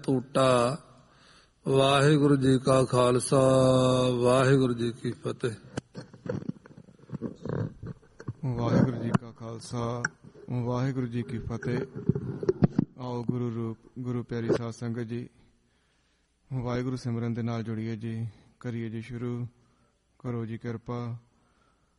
ਟੂਟਾ। ਵਾਹਿਗੁਰੂ ਜੀ ਕਾ ਖਾਲਸਾ, ਵਾਹਿਗੁਰੂ ਜੀ ਕੀ ਫਤਿਹ। ਵਾਹਿਗੁਰੂ ਜੀ ਕਾ ਖਾਲਸਾ, ਵਾਹਿਗੁਰੂ ਜੀ ਕੀ ਫਤਿਹ। ਆਓ ਗੁਰੂ ਰੂਪ, ਗੁਰੂ ਪਿਆਰੀ ਸਾਧ ਸੰਗਤ ਜੀ, ਵਾਹਿਗੁਰੂ ਸਿਮਰਨ ਦੇ ਨਾਲ ਜੁੜੀਏ ਜੀ। ਕਰੀਏ ਜੀ ਸ਼ੁਰੂ। ਕਰੋ ਜੀ ਕਿਰਪਾ।